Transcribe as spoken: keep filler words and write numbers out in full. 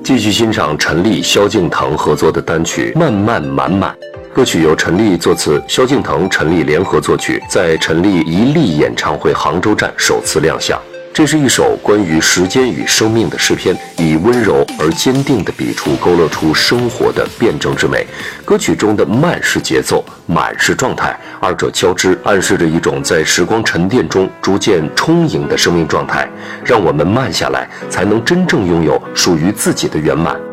继续欣赏陈粒、萧敬腾合作的单曲《慢慢满满》。歌曲由陈粒作词，萧敬腾、陈粒联合作曲，在陈粒一粒演唱会杭州站首次亮相。这是一首关于时间与生命的诗篇，以温柔而坚定的笔触勾勒出生活的辩证之美。歌曲中的慢是节奏，满是状态，二者交织，暗示着一种在时光沉淀中逐渐充盈的生命状态。让我们慢下来，才能真正拥有属于自己的圆满。